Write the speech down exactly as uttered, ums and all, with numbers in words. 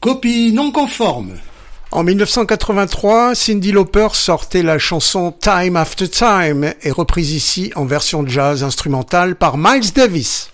Copie non conforme. En dix-neuf cent quatre-vingt-trois, Cyndi Lauper sortait la chanson Time After Time et reprise ici en version jazz instrumentale par Miles Davis.